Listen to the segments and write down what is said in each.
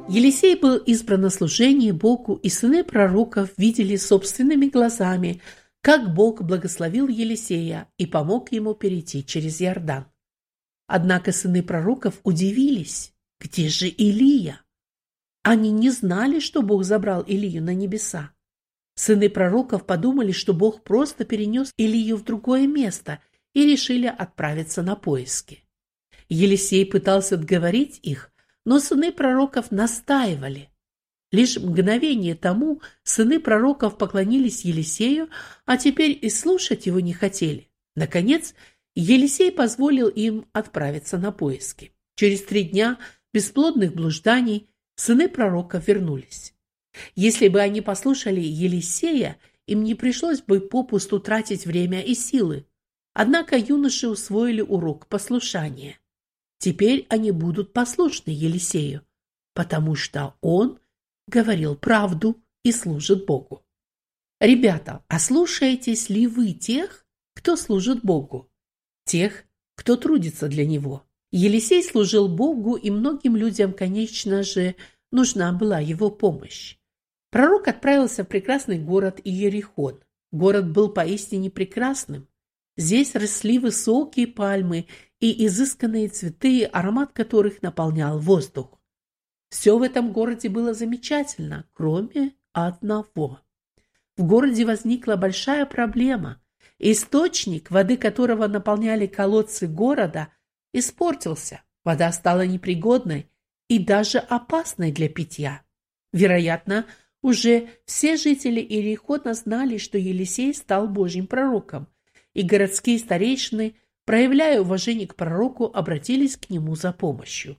Елисей был избран на служение Богу, и сыны пророков видели собственными глазами, как Бог благословил Елисея и помог ему перейти через Иордан. Однако сыны пророков удивились, где же Илия? Они не знали, что Бог забрал Илию на небеса. Сыны пророков подумали, что Бог просто перенес Илию в другое место и решили отправиться на поиски. Елисей пытался отговорить их, но сыны пророков настаивали. Лишь мгновение тому сыны пророков поклонились Елисею, а теперь и слушать его не хотели. Наконец, Елисей позволил им отправиться на поиски. Через 3 дня бесплодных блужданий сыны пророков вернулись. Если бы они послушали Елисея, им не пришлось бы попусту тратить время и силы. Однако юноши усвоили урок послушания. Теперь они будут послушны Елисею, потому что он говорил правду и служит Богу. Ребята, а слушаетесь ли вы тех, кто служит Богу? Тех, кто трудится для Него? Елисей служил Богу, и многим людям, конечно же, нужна была его помощь. Пророк отправился в прекрасный город Иерихон. Город был поистине прекрасным. Здесь росли высокие пальмы и изысканные цветы, аромат которых наполнял воздух. Все в этом городе было замечательно, кроме одного. В городе возникла большая проблема. Источник, воды которого наполняли колодцы города, испортился. Вода стала непригодной и даже опасной для питья. Вероятно, уже все жители Иерихона знали, что Елисей стал Божьим пророком, и городские старейшины, проявляя уважение к пророку, обратились к нему за помощью.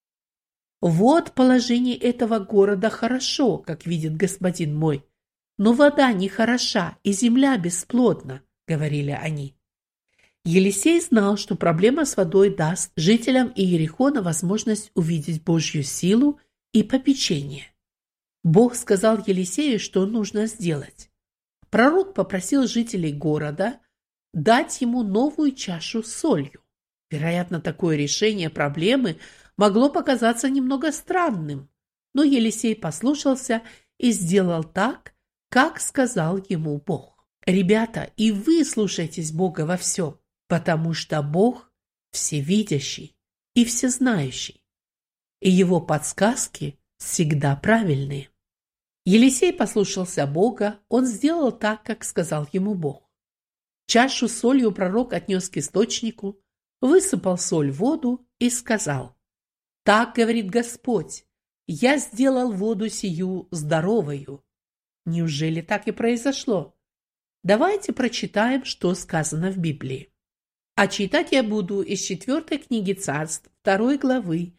«Вот положение этого города хорошо, как видит господин мой, но вода не хороша и земля бесплодна», — говорили они. Елисей знал, что проблема с водой даст жителям Иерихона возможность увидеть Божью силу и попечение. Бог сказал Елисею, что нужно сделать. Пророк попросил жителей города дать ему новую чашу с солью. Вероятно, такое решение проблемы могло показаться немного странным, но Елисей послушался и сделал так, как сказал ему Бог. Ребята, и вы слушайтесь Бога во всем, потому что Бог всевидящий и всезнающий, и его подсказки всегда правильные. Елисей послушался Бога, он сделал так, как сказал ему Бог. Чашу с солью пророк отнес к источнику, высыпал соль в воду и сказал: «Так говорит Господь, я сделал воду сию здоровою». Неужели так и произошло? Давайте прочитаем, что сказано в Библии. А читать я буду из 4 книги Царств, 2 главы,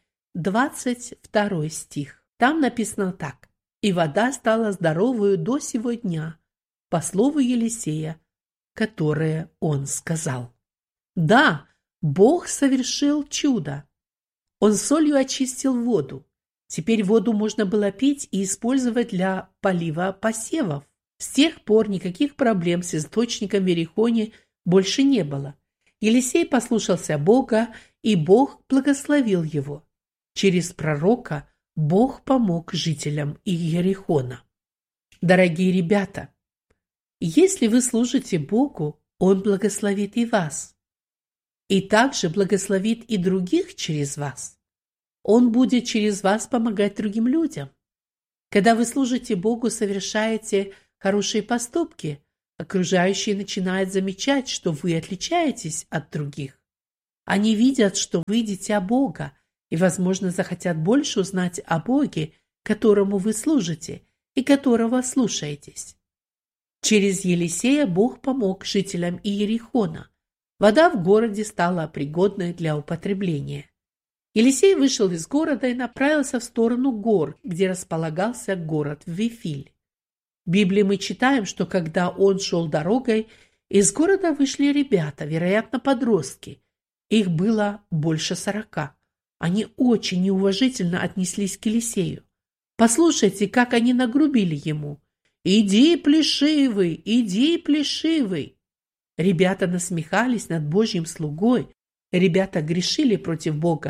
22 стих. Там написано так: «И вода стала здоровою до сего дня, по слову Елисея, которое он сказал». Да, Бог совершил чудо. Он солью очистил воду. Теперь воду можно было пить и использовать для полива посевов. С тех пор никаких проблем с источником в Иерихоне больше не было. Елисей послушался Бога, и Бог благословил его. Через пророка Бог помог жителям Иерихона. Дорогие ребята, если вы служите Богу, Он благословит и вас. И также благословит и других через вас. Он будет через вас помогать другим людям. Когда вы служите Богу, совершаете хорошие поступки, окружающие начинают замечать, что вы отличаетесь от других. Они видят, что вы дитя Бога, и, возможно, захотят больше узнать о Боге, которому вы служите и которого слушаетесь. Через Елисея Бог помог жителям Иерихона. Вода в городе стала пригодной для употребления. Елисей вышел из города и направился в сторону гор, где располагался город Вифиль. В Библии мы читаем, что когда он шел дорогой, из города вышли ребята, вероятно, подростки. Их было больше 40. Они очень неуважительно отнеслись к Елисею. Послушайте, как они нагрубили ему. «Иди, плешивый, иди, плешивый!» Ребята насмехались над Божьим слугой. Ребята грешили против Бога,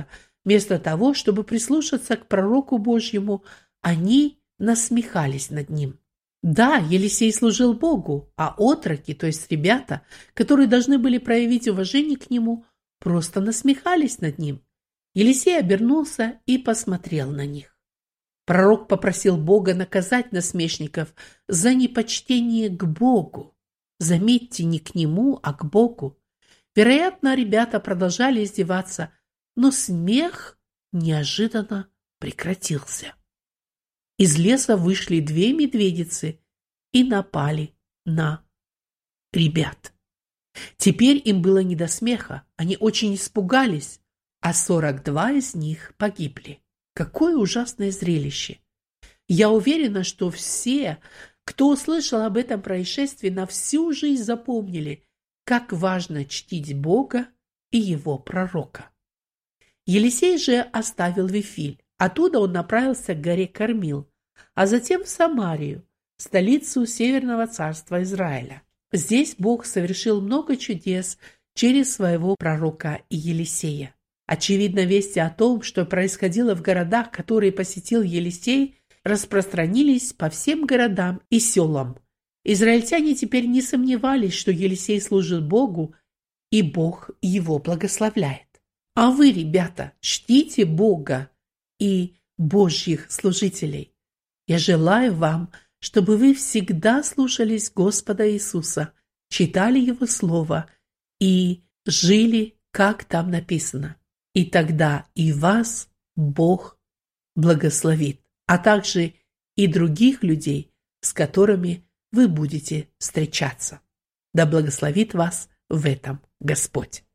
Вместо того, чтобы прислушаться к пророку Божьему, они насмехались над ним. Да, Елисей служил Богу, а отроки, то есть ребята, которые должны были проявить уважение к нему, просто насмехались над ним. Елисей обернулся и посмотрел на них. Пророк попросил Бога наказать насмешников за непочтение к Богу. Заметьте, не к нему, а к Богу. Вероятно, ребята продолжали издеваться, но смех неожиданно прекратился. Из леса вышли 2 медведицы и напали на ребят. Теперь им было не до смеха, они очень испугались, а 42 из них погибли. Какое ужасное зрелище! Я уверена, что все, кто услышал об этом происшествии, на всю жизнь запомнили, как важно чтить Бога и его пророка. Елисей же оставил Вифиль. Оттуда он направился к горе Кармил, а затем в Самарию, столицу Северного царства Израиля. Здесь Бог совершил много чудес через своего пророка Елисея. Очевидно, вести о том, что происходило в городах, которые посетил Елисей, распространились по всем городам и селам. Израильтяне теперь не сомневались, что Елисей служит Богу, и Бог его благословляет. А вы, ребята, чтите Бога и Божьих служителей. Я желаю вам, чтобы вы всегда слушались Господа Иисуса, читали Его Слово и жили, как там написано. И тогда и вас Бог благословит, а также и других людей, с которыми вы будете встречаться. Да благословит вас в этом Господь.